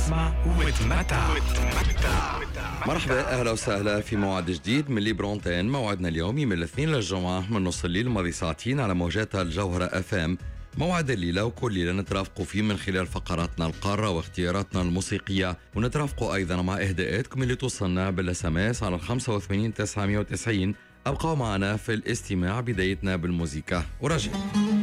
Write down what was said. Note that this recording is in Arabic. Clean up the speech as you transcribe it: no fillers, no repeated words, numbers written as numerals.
اسمع وتمتع. مرحبا، اهلا وسهلا في موعد جديد من ليبرونتين. موعدنا اليومي من الاثنين للجمعه من نص الليل ماضي ساعتين على موجات الجوهره اف ام. موعد الليله وكل ليله نترافقوا فيه من خلال فقراتنا القاره واختياراتنا الموسيقيه، ونترافقوا ايضا مع اهداءاتكم اللي توصلنا بالاس ام اس على 85 990. ابقوا معنا في الاستماع، بدايتنا بالموسيقى ورجع.